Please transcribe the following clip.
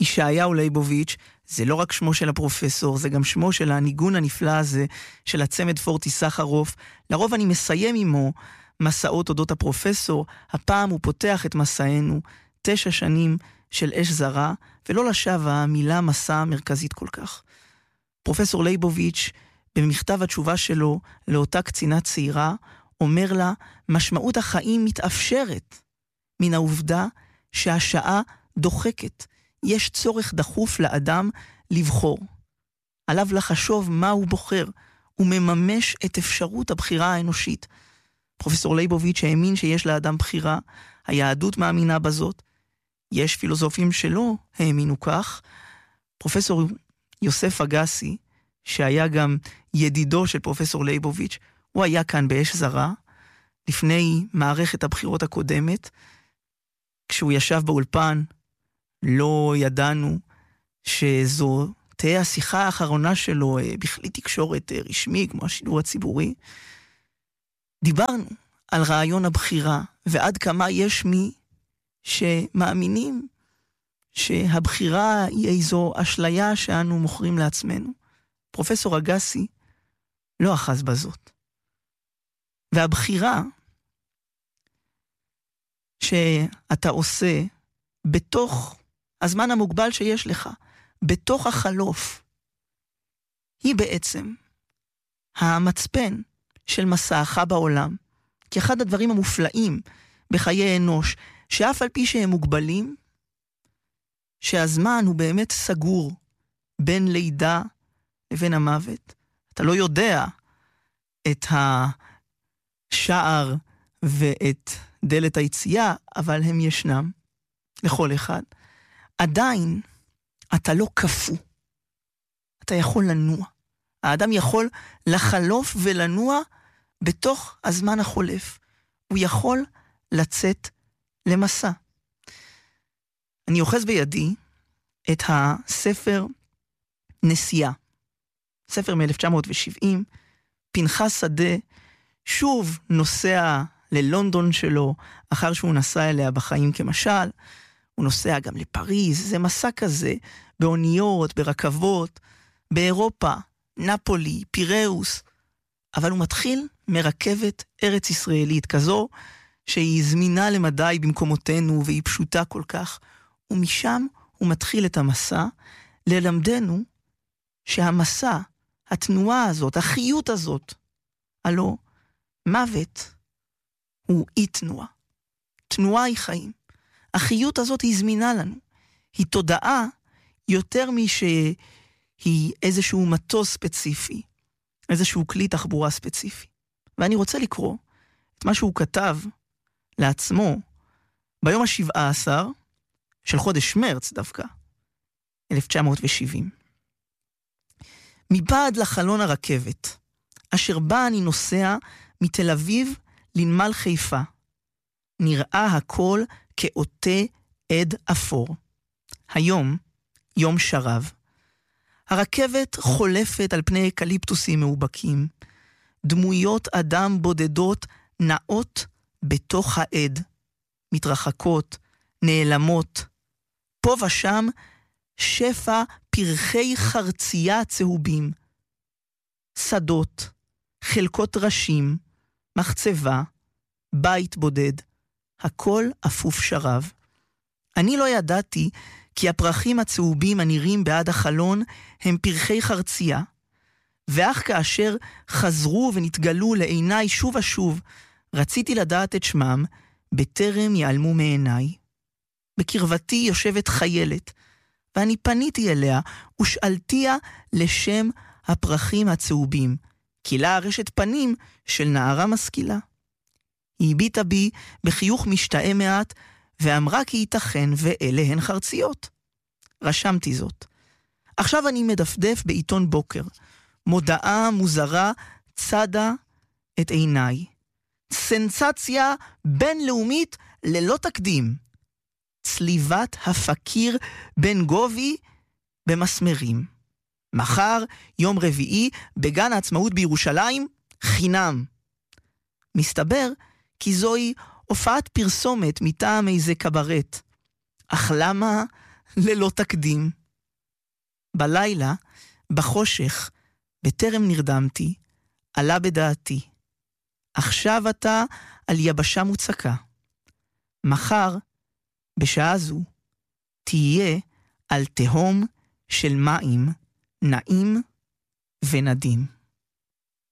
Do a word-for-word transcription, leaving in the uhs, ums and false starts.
ישעיהו ליבוביץ', זה לא רק שמו של הפרופסור, זה גם שמו של הניגון הנפלא הזה, של הצמד פורטי סחרוף. לרוב אני מסיים עמו מסעות אודות הפרופסור, הפעם הוא פותח את מסענו, תשע שנים של אש זרה, ולא לשווא המילה מסע מרכזית כל כך. פרופסור ליבוביץ', במכתב התשובה שלו לאותה קצינה צעירה, אומר לה, משמעות החיים מתאפשרת מן העובדה שהשעה דוחקת. יש צורך דחוף לאדם לבחור. עליו לחשוב מה הוא בוחר. הוא מממש את אפשרות הבחירה האנושית. פרופסור ליבוביץ' האמין שיש לאדם בחירה. היהדות מאמינה בזאת. יש פילוסופים שלא האמינו כך. פרופסור יוסף אגסי, שהיה גם ידידו של פרופסור ליבוביץ', הוא היה כאן באש זרה, לפני מערכת הבחירות הקודמת, כשהוא ישב באולפן, לא ידענו שזו תהיה השיחה האחרונה שלו בכלי תקשורת רשמי, כמו השידור הציבורי. דיברנו על רעיון הבחירה, ועד כמה יש מי שמאמינים שהבחירה היא איזו אשליה שאנו מוכרים לעצמנו. פרופסור אגסי לא אחז בזאת. והבחירה שאתה עושה בתוך הזמן המוגבל שיש לך, בתוך החלוף, היא בעצם המצפן של מסעך בעולם. כי אחד הדברים המופלאים בחיי אנוש, שאף על פי שהם מוגבלים, שהזמן הוא באמת סגור בין לידה לבין המוות. אתה לא יודע את השער ואת דלת היציאה, אבל הם ישנם לכל אחד. עדיין אתה לא כפו. אתה יכול לנוע. האדם יכול לחלוף ולנוע בתוך הזמן החולף. הוא יכול לצאת למסע. אני אוחז בידי את הספר נסיעה. ספר מ-אלף תשע מאות שבעים, פנחס שדה, שוב נוסע ללונדון שלו, אחר שהוא נסע אליה בחיים כמשל, הוא נוסע גם לפריז, זה מסע כזה, באוניות, ברכבות, באירופה, נפולי, פיראוס, אבל הוא מתחיל מרכבת ארץ ישראלית כזו, שהיא זמינה למדי במקומותינו, והיא פשוטה כל כך, ומשם הוא מתחיל את המסע, ללמדנו שהמסע, התנועה הזאת, החיות הזאת, הלא מוות הוא אי תנועה. תנועה היא חיים. החיות הזאת היא זמינה לנו. היא תודעה יותר משהיא איזשהו מטוס ספציפי, איזשהו כלי תחבורה ספציפי. ואני רוצה לקרוא את מה שהוא כתב לעצמו ביום השבעה עשר של חודש מרץ דווקא, אלף תשע מאות שבעים. מבעד לחלון הרכבת, אשר בה אני נוסע מתל אביב לנמל חיפה, נראה הכל כאותה עד אפור. היום, יום שרב. הרכבת חולפת על פני אקליפטוסים מאובקים. דמויות אדם בודדות נעות בתוך העד. מתרחקות, נעלמות. פה ושם שפע פרחי חרצייה צהובים. שדות, חלקות ראשים, מחצבה, בית בודד. הכל אפוף שרב. אני לא ידעתי כי הפרחים הצהובים הנראים בעד החלון הם פרחי חרצייה, ואך כאשר חזרו ונתגלו לעיניי שוב ושוב, רציתי לדעת את שמם, בטרם יעלמו מעיניי. בקרבתי יושבת חיילת, ואני פניתי אליה ושאלתיה לשם הפרחים הצהובים, כי לה רשת פנים של נערה משכילה. היא הביטה בי בחיוך משתאה מעט, ואמרה כי ייתכן ואלה הן חרציות. רשמתי זאת. עכשיו אני מדפדף בעיתון בוקר. מודעה מוזרה צדה את עיניי. סנסציה בינלאומית ללא תקדים. צליבת הפקיר בן גובי במסמרים. מחר, יום רביעי, בגן העצמאות בירושלים, חינם. מסתבר כי זוהי הופעת פרסומת מטעם איזה קברט. אך למה ללא תקדים. בלילה, בחושך, בטרם נרדמתי, עלה בדעתי. עכשיו אתה על יבשה מוצקה. מחר, בשעה זו, תהיה על תהום של מים נעים ונדים.